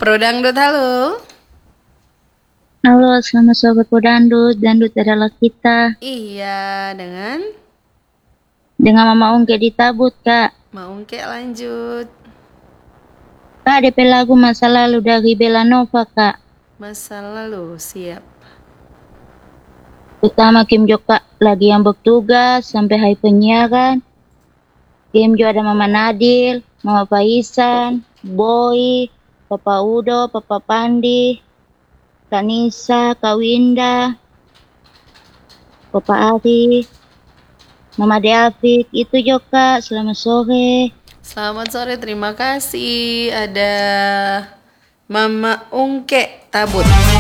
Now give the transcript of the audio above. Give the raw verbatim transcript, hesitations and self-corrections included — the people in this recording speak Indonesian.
Pro Dangdut, halo. Halo, selamat sobat Podandut. Dandut adalah kita. Iya, dengan Dengan Mama Ungke di Tabut, Kak. mau kek lanjut. Kak, D P lagu masa lalu dari Bella Nova, Kak. Masa lalu, siap. Utama Kim Joka lagi yang bertugas sampai hari penyiaran. Kim Jo ada Mama Nadil, Mama Paisan, Boy, Papa Udo, Papa Pandi, Kak Nisa, Kak Winda, Papa Ari, Mama Deafik. Itu Joka, selamat sore. Selamat sore, terima kasih. Ada Mama Ungke Tabut.